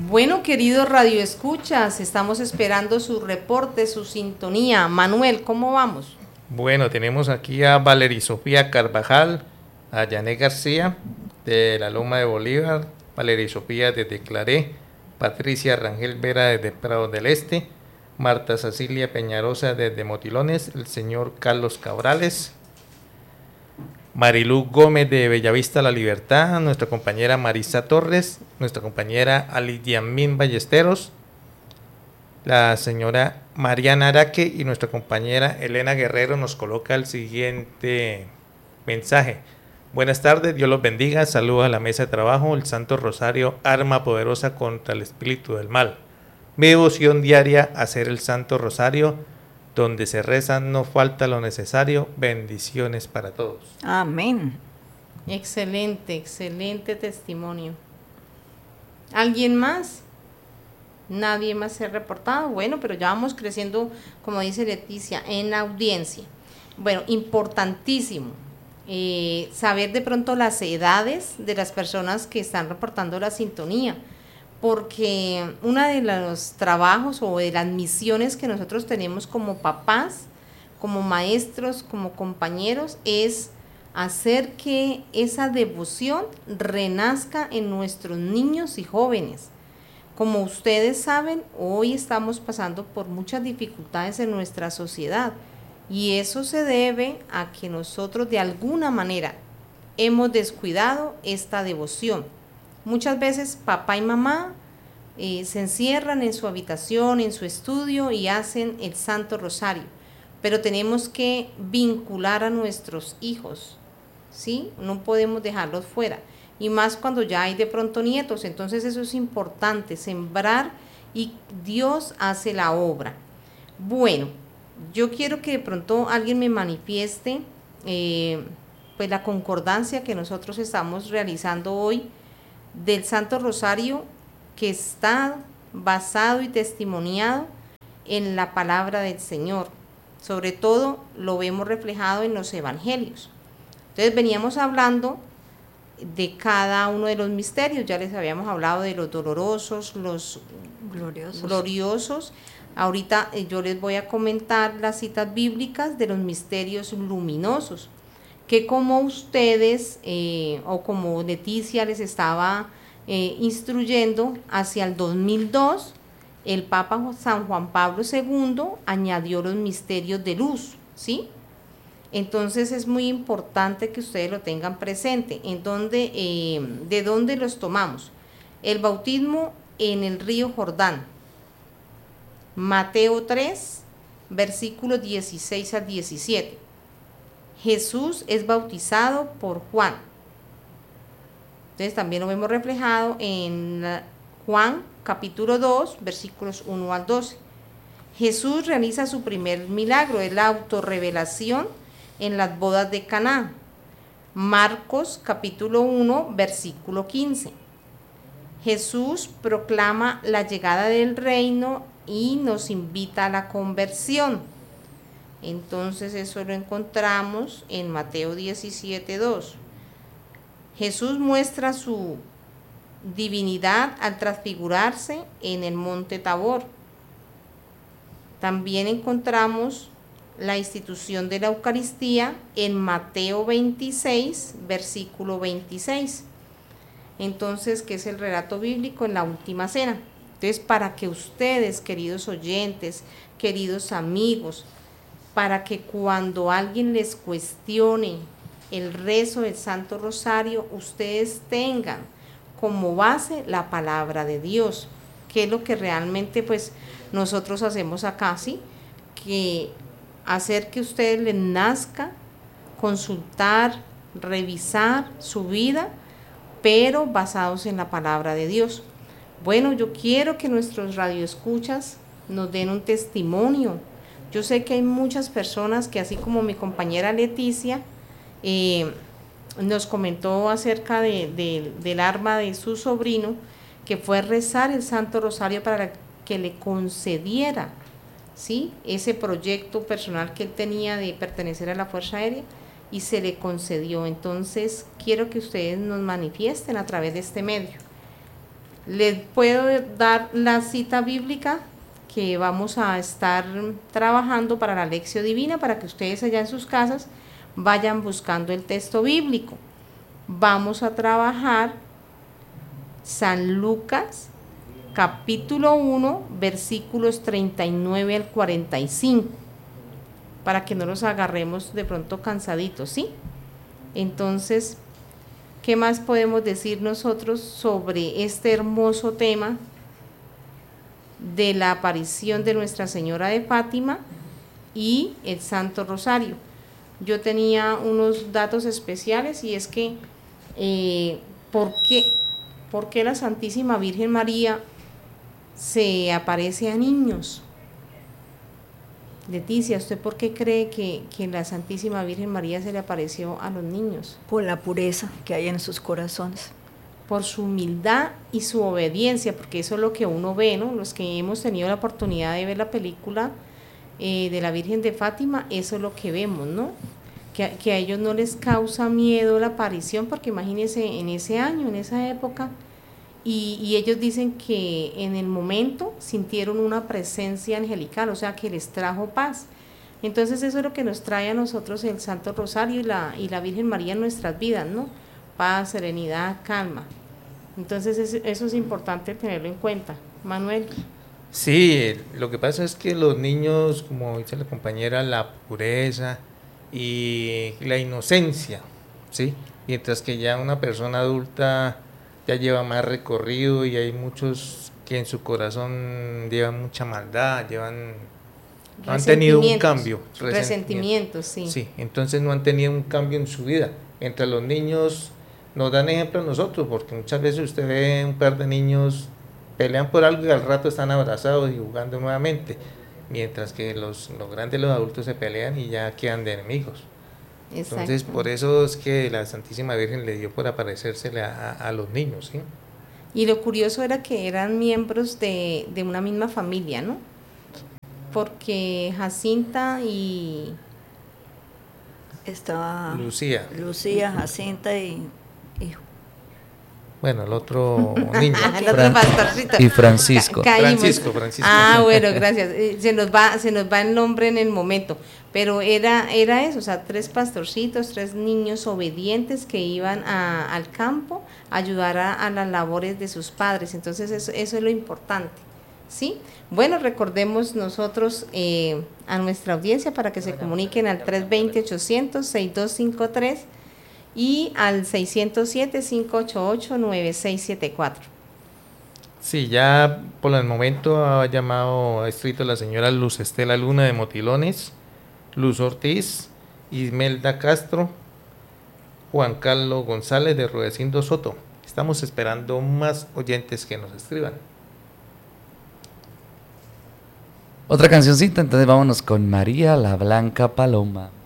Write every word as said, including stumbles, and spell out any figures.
Bueno, queridos radioescuchas, estamos esperando su reporte, su sintonía. Manuel, ¿cómo vamos? Bueno, tenemos aquí a Valery Sofía Carvajal, a Yané García de la Loma de Bolívar, Valery Sofía desde Claré, Patricia Rangel Vera desde Prado del Este, Marta Cecilia Peñarosa desde Motilones, el señor Carlos Cabrales, Marilú Gómez de Bellavista La Libertad, nuestra compañera Marisa Torres, nuestra compañera Alidiamín Ballesteros, la señora Mariana Araque y nuestra compañera Elena Guerrero nos coloca el siguiente mensaje. Buenas tardes, Dios los bendiga, saludos a la mesa de trabajo, el Santo Rosario, arma poderosa contra el espíritu del mal. Mi devoción diaria, hacer el Santo Rosario, donde se reza no falta lo necesario, bendiciones para todos. Amén. Excelente, excelente testimonio. ¿Alguien más? Nadie más se ha reportado. Bueno, pero ya vamos creciendo, como dice Leticia, en la audiencia. Bueno, importantísimo eh, saber de pronto las edades de las personas que están reportando la sintonía, porque uno de los trabajos o de las misiones que nosotros tenemos como papás, como maestros, como compañeros, es hacer que esa devoción renazca en nuestros niños y jóvenes. Como ustedes saben, hoy estamos pasando por muchas dificultades en nuestra sociedad y eso se debe a que nosotros de alguna manera hemos descuidado esta devoción. Muchas veces papá y mamá eh, se encierran en su habitación, en su estudio y hacen el Santo Rosario, pero tenemos que vincular a nuestros hijos, ¿sí? No podemos dejarlos fuera. Y más cuando ya hay de pronto nietos, entonces eso es importante, sembrar y Dios hace la obra. Bueno, yo quiero que de pronto alguien me manifieste eh, pues la concordancia que nosotros estamos realizando hoy del Santo Rosario, que está basado y testimoniado en la palabra del Señor. Sobre todo lo vemos reflejado en los evangelios. Entonces veníamos hablando de cada uno de los misterios, ya les habíamos hablado de los dolorosos, los gloriosos. gloriosos. Ahorita eh, yo les voy a comentar las citas bíblicas de los misterios luminosos, que como ustedes eh, o como Leticia les estaba eh, instruyendo, hacia el dos mil dos, el Papa San Juan Pablo segundo añadió los misterios de luz, ¿sí? Entonces es muy importante que ustedes lo tengan presente. ¿En dónde, eh, ¿De dónde los tomamos? El bautismo en el río Jordán. Mateo tres, versículos dieciséis al diecisiete. Jesús es bautizado por Juan. Entonces también lo vemos reflejado en Juan capítulo dos, versículos uno al doce. Jesús realiza su primer milagro, es la autorrevelación en las bodas de Caná. Marcos capítulo uno, versículo quince. Jesús proclama la llegada del reino y nos invita a la conversión. Entonces eso lo encontramos en Mateo diecisiete, dos. Jesús muestra su divinidad al transfigurarse en el monte Tabor. También encontramos la institución de la Eucaristía en Mateo veintiséis, versículo veintiséis. Entonces, ¿qué es el relato bíblico en la última cena? Entonces, para que ustedes, queridos oyentes, queridos amigos, para que cuando alguien les cuestione el rezo del Santo Rosario, ustedes tengan como base la palabra de Dios, que es lo que realmente pues nosotros hacemos acá, ¿sí? Que hacer que ustedes les nazca, consultar, revisar su vida, pero basados en la palabra de Dios. Bueno, yo quiero que nuestros radioescuchas nos den un testimonio. Yo sé que hay muchas personas que, así como mi compañera Leticia, eh, nos comentó acerca de, de, del arma de su sobrino, que fue rezar el Santo Rosario para que le concediera, ¿sí?, ese proyecto personal que él tenía de pertenecer a la Fuerza Aérea, y se le concedió. Entonces quiero que ustedes nos manifiesten a través de este medio. Les puedo dar la cita bíblica que vamos a estar trabajando para la Lección Divina, para que ustedes allá en sus casas vayan buscando el texto bíblico. Vamos a trabajar San Lucas, capítulo uno, versículos treinta y nueve al cuarenta y cinco, para que no los agarremos de pronto cansaditos, ¿sí? Entonces, ¿qué más podemos decir nosotros sobre este hermoso tema de la aparición de Nuestra Señora de Fátima y el Santo Rosario? Yo tenía unos datos especiales, y es que eh, ¿por qué, ¿por qué la Santísima Virgen María se aparece a niños? Leticia, ¿usted por qué cree que, que la Santísima Virgen María se le apareció a los niños? Por la pureza que hay en sus corazones. Por su humildad y su obediencia, porque eso es lo que uno ve, ¿no? Los que hemos tenido la oportunidad de ver la película eh, de la Virgen de Fátima, eso es lo que vemos, ¿no? Que, que a ellos no les causa miedo la aparición, porque imagínense en ese año, en esa época, y, y ellos dicen que en el momento sintieron una presencia angelical, o sea, que les trajo paz. Entonces eso es lo que nos trae a nosotros el Santo Rosario y la, y la Virgen María en nuestras vidas, ¿no? Paz, serenidad, calma. Entonces es, eso es importante tenerlo en cuenta. Manuel. Sí, lo que pasa es que los niños, como dice la compañera, la pureza y la inocencia, ¿sí? Mientras que ya una persona adulta ya lleva más recorrido, y hay muchos que en su corazón llevan mucha maldad, llevan, no han tenido un cambio. Resentimientos, sí. Sí, entonces no han tenido un cambio en su vida. Mientras los niños nos dan ejemplo a nosotros, porque muchas veces usted ve un par de niños pelean por algo y al rato están abrazados y jugando nuevamente, mientras que los, los grandes, los adultos se pelean y ya quedan de enemigos. Exacto. Entonces por eso es que la Santísima Virgen le dio por aparecérsele a, a, a los niños, ¿sí? Y lo curioso era que eran miembros de, de una misma familia, ¿no? Porque Jacinta y... Estaba Lucía. Lucía, Jacinta y... y bueno, el otro niño. el otro pastorcito. Y Francisco. Ca Francisco, Francisco. Ah, bueno, gracias. Se nos va, se nos va el nombre en el momento. Pero era, era eso, o sea, tres pastorcitos, tres niños obedientes que iban a, al campo a ayudar a, a las labores de sus padres. Entonces eso, eso es lo importante, ¿sí? Bueno, recordemos nosotros eh, a nuestra audiencia para que se comuniquen al tres veinte, ochocientos, sesenta y dos cincuenta y tres y al seiscientos siete, cinco ocho ocho, nueve seis siete cuatro. Sí, ya por el momento ha llamado, ha escrito la señora Luz Estela Luna de Motilones, Luz Ortiz, Ismelda Castro, Juan Carlos González de Rudecindo Soto. Estamos esperando más oyentes que nos escriban. Otra cancioncita, entonces vámonos con María la Blanca Paloma.